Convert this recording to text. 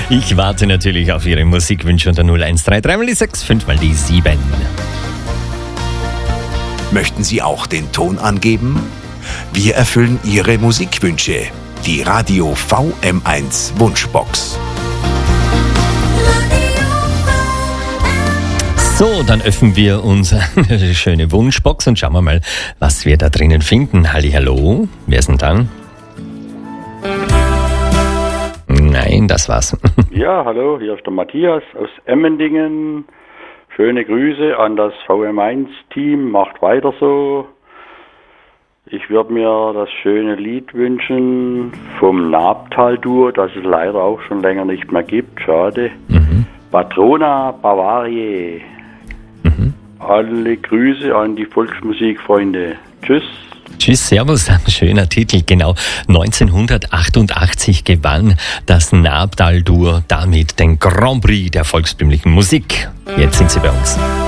Ich warte natürlich auf Ihre Musikwünsche unter 0133 mal die 6, 5 mal die 7. Möchten Sie auch den Ton angeben? Wir erfüllen Ihre Musikwünsche. Die Radio VM1 Wunschbox. So, dann öffnen wir unsere schöne Wunschbox und schauen wir mal, was wir da drinnen finden. Hallihallo, wer ist denn dran? Nein, das war's. Ja, hallo, hier ist der Matthias aus Emmendingen. Schöne Grüße an das VM1-Team, macht weiter so. Ich würde mir das schöne Lied wünschen vom Nabtal-Duo, das es leider auch schon länger nicht mehr gibt, schade. Patrona Bavarie. Alle Grüße an die Volksmusikfreunde. Tschüss. Tschüss, servus, ein schöner Titel, genau. 1988 gewann das Nabtal-Duo damit den Grand Prix der volkstümlichen Musik. Jetzt sind sie bei uns.